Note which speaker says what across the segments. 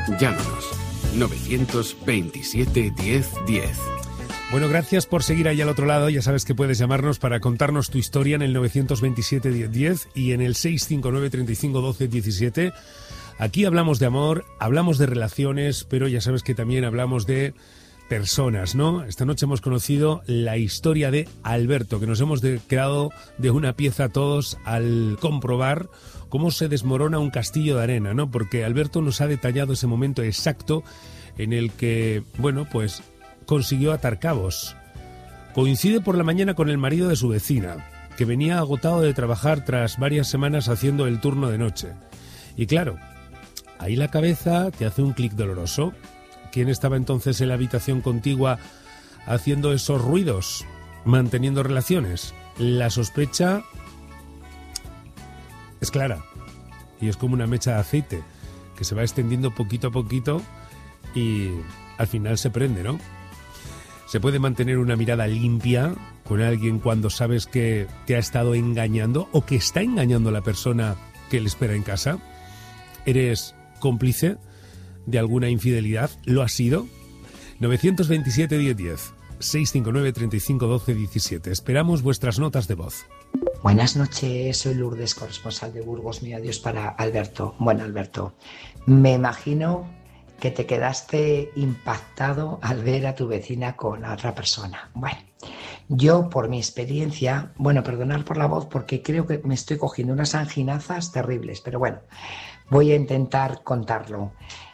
Speaker 1: Llámanos 927 10 10.
Speaker 2: Bueno, gracias por seguir ahí al otro lado. Ya sabes que puedes llamarnos para contarnos tu historia en el 927 10 10 y en el 659 35 12 17. Aquí hablamos de amor, hablamos de relaciones, pero ya sabes que también hablamos de personas, ¿no? Esta noche hemos conocido la historia de Alberto, que nos hemos quedado de una pieza todos al comprobar cómo se desmorona un castillo de arena, ¿no? Porque Alberto nos ha detallado ese momento exacto en el que, bueno, pues consiguió atar cabos. Coincide por la mañana con el marido de su vecina, que venía agotado de trabajar tras varias semanas haciendo el turno de noche. Y claro, ahí la cabeza te hace un clic doloroso. ¿Quién estaba entonces en la habitación contigua haciendo esos ruidos, manteniendo relaciones? La sospecha es clara y es como una mecha de aceite que se va extendiendo poquito a poquito y al final se prende, ¿no? ¿Se puede mantener una mirada limpia con alguien cuando sabes que te ha estado engañando o que está engañando a la persona que le espera en casa? ¿Eres cómplice de alguna infidelidad? ¿Lo has sido? 927 10 10, 659 35 12 17. Esperamos vuestras notas de voz.
Speaker 3: Buenas noches, soy Lourdes, corresponsal de Burgos. Mi adiós para Alberto. Bueno, Alberto, me imagino que te quedaste impactado al ver a tu vecina con otra persona. Bueno, yo por mi experiencia, perdonad por la voz porque creo que me estoy cogiendo unas anginazas terribles, pero bueno, voy a intentar contarlo.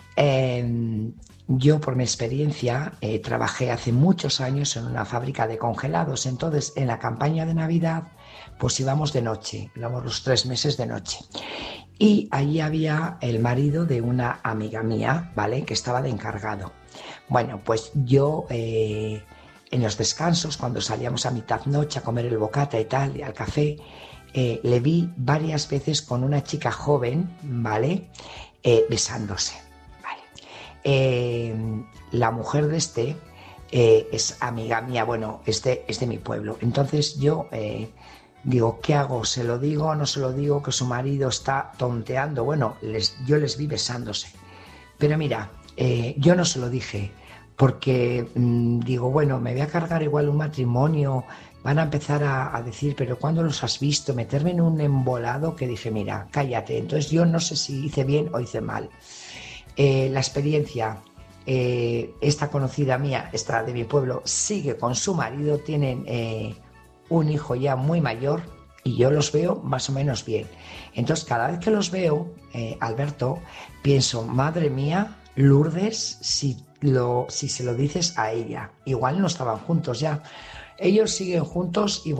Speaker 3: Yo por mi experiencia trabajé hace muchos años en una fábrica de congelados. Entonces en la campaña de Navidad pues íbamos de noche, íbamos los 3 meses de noche, y allí había el marido de una amiga mía, ¿vale?, que estaba de encargado. Bueno, pues yo en los descansos, cuando salíamos a mitad noche a comer el bocata y tal, y al café, le vi varias veces con una chica joven, ¿vale?, besándose. La mujer de este es amiga mía, es de mi pueblo. Entonces yo digo, ¿qué hago? ¿Se lo digo o no se lo digo que su marido está tonteando? Bueno, yo les vi besándose. Pero mira, yo no se lo dije porque digo, me voy a cargar igual un matrimonio, van a empezar a decir, pero ¿cuándo los has visto? Meterme en un embolado que dije, mira, cállate. Entonces yo no sé si hice bien o hice mal. La experiencia, esta conocida mía, esta de mi pueblo, sigue con su marido, tienen un hijo ya muy mayor y yo los veo más o menos bien. Entonces cada vez que los veo, Alberto, pienso, madre mía, Lourdes, si se lo dices a ella, igual no estaban juntos ya. Ellos siguen juntos y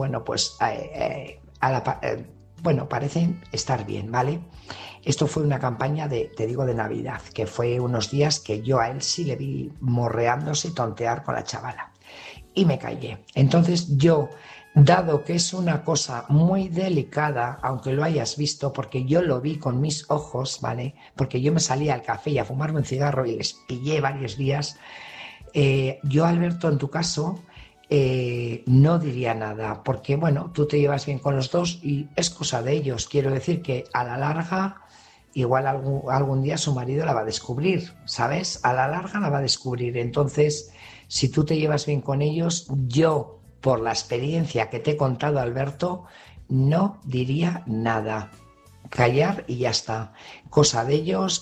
Speaker 3: parecen estar bien, ¿vale? Esto fue una campaña de Navidad, que fue unos días que yo a él sí le vi morreándose y tontear con la chavala. Y me callé. Entonces yo, dado que es una cosa muy delicada, aunque lo hayas visto, porque yo lo vi con mis ojos, ¿vale?, porque yo me salía al café y a fumarme un cigarro y les pillé varios días, yo, Alberto, en tu caso, no diría nada, porque tú te llevas bien con los dos y es cosa de ellos. Quiero decir que a la larga igual algún día su marido la va a descubrir, ¿sabes? A la larga la va a descubrir. Entonces, si tú te llevas bien con ellos, yo, por la experiencia que te he contado, Alberto, no diría nada. Callar y ya está. Cosa de ellos.